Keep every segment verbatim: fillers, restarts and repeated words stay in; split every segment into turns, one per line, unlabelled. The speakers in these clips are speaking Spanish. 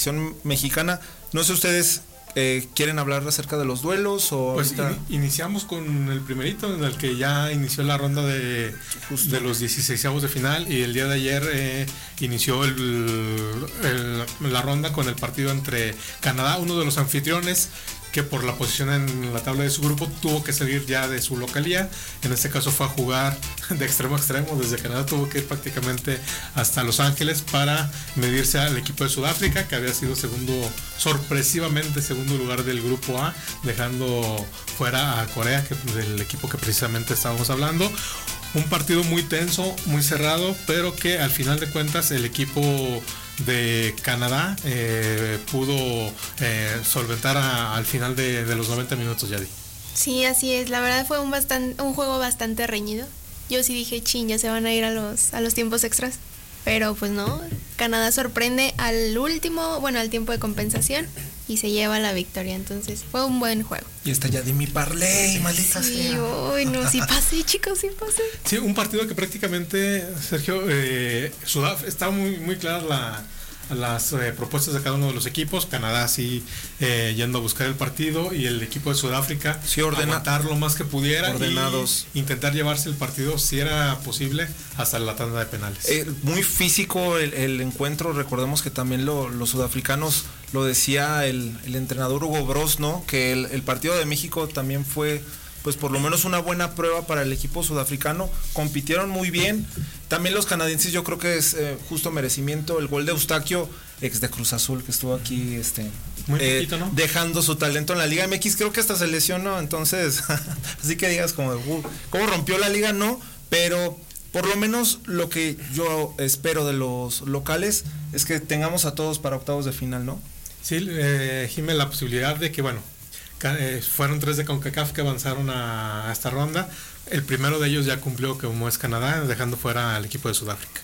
selección mexicana. No sé ustedes... Eh, ¿Quieren hablar acerca de los duelos? O
pues
ahorita...
in, iniciamos con el primerito, en el que ya inició la ronda de, de los dieciseisavos de final, y el día de ayer eh, inició el, el, la ronda con el partido entre Canadá, uno de los anfitriones, que por la posición en la tabla de su grupo tuvo que salir ya de su localía. En este caso fue a jugar de extremo a extremo, desde Canadá tuvo que ir prácticamente hasta Los Ángeles para medirse al equipo de Sudáfrica, que había sido segundo, sorpresivamente segundo lugar del grupo A, dejando fuera a Corea, que, del equipo que precisamente estábamos hablando. Un partido muy tenso, muy cerrado, pero que al final de cuentas el equipo de Canadá eh, pudo eh, solventar a, al final de, de los noventa minutos, Yadi.
Sí, así es. La verdad fue un, bastan, un juego bastante reñido. Yo sí dije, chin, ya se van a ir a los, a los tiempos extras. Pero pues no, Canadá sorprende al último, bueno, al tiempo de compensación, y se lleva la victoria. Entonces fue un buen juego.
Y está ya de mi parlay, maldita
sí,
sea.
Uy, no, sí pasé, chicos, sí pasé.
Sí, un partido que prácticamente, Sergio, eh, Sudaf está muy, muy clara la... las eh, propuestas de cada uno de los equipos. Canadá sí eh, yendo a buscar el partido, y el equipo de Sudáfrica
sí, ordena,
aguantar lo más que pudiera,
ordenados,
y intentar llevarse el partido, si era posible, hasta la tanda de penales.
Eh, muy físico el, el encuentro. Recordemos que también lo, los sudafricanos, lo decía el, el entrenador Hugo Broz, ¿no? Que el, el partido de México también fue, pues por lo menos una buena prueba para el equipo sudafricano. Compitieron muy bien. También los canadienses, yo creo que es eh, justo merecimiento el gol de Eustaquio, ex de Cruz Azul, que estuvo aquí este
muy
eh,
poquito, ¿no?
dejando su talento en la Liga M X. Creo que hasta se lesionó, entonces así que digas como uh, cómo rompió la liga, no, pero por lo menos lo que yo espero de los locales es que tengamos a todos para octavos de final, ¿no?
Sí, eh, Jimé, la posibilidad de que, bueno, eh, fueron tres de CONCACAF que avanzaron a, a esta ronda. El primero de ellos ya cumplió, como es Canadá, dejando fuera al equipo de Sudáfrica.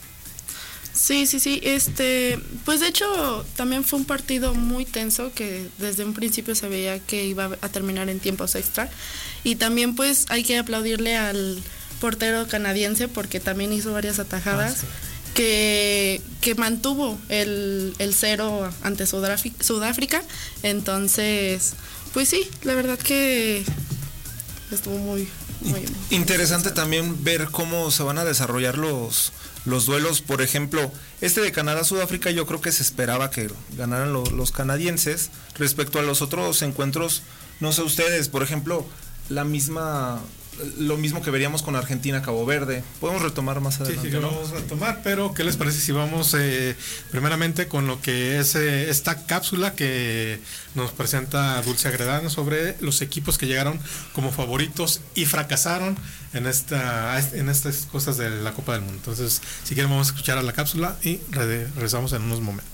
Sí, sí, sí, este, pues de hecho también fue un partido muy tenso, que desde un principio se veía que iba a terminar en tiempos extra, y también pues hay que aplaudirle al portero canadiense, porque también hizo varias atajadas. Ah, sí. Que, que mantuvo el, el cero ante Sudáfrica, Sudáfrica. Entonces, pues sí, la verdad que estuvo muy, muy
interesante también ver cómo se van a desarrollar los, los duelos. Por ejemplo, este de Canadá-Sudáfrica, yo creo que se esperaba que ganaran lo, los canadienses. Respecto a los otros encuentros, no sé ustedes, por ejemplo, la misma... lo mismo que veríamos con Argentina, Cabo Verde. Podemos retomar más adelante.
Sí, sí, ¿no? Vamos a retomar, pero ¿qué les parece si vamos eh, primeramente con lo que es eh, esta cápsula que nos presenta Dulce Agredano sobre los equipos que llegaron como favoritos y fracasaron en esta en estas cosas de la Copa del Mundo? Entonces, si quieren, vamos a escuchar a la cápsula y regresamos en unos momentos.